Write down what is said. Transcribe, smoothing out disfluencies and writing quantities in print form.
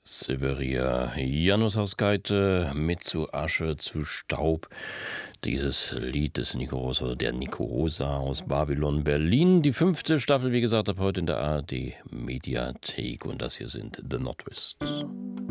Severia Janus Hausgeite mit zu Asche zu Staub. Dieses Lied des Nico Rosa, oder der Nico Rosa aus Babylon Berlin. Die 5. Staffel, wie gesagt, ab heute in der ARD Mediathek. Und das hier sind The Notwists.